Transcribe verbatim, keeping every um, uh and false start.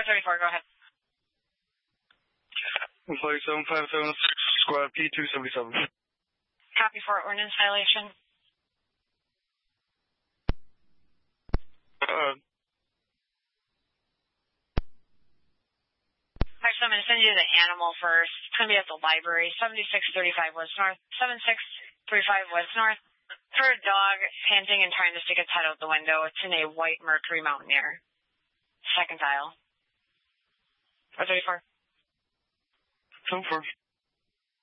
thirty-four, go ahead. Flight seven five seven six, squad P two seventy-seven. Copy for ordnance violation. Uh, Alright, so I'm going to send you the animal first. It's going to be at the library, seventy-six thirty-five West North, seventy-six thirty-five West North. For a dog panting and trying to stick its head out the window, it's in a white Mercury Mountaineer. Second aisle. four thirty-four. So far.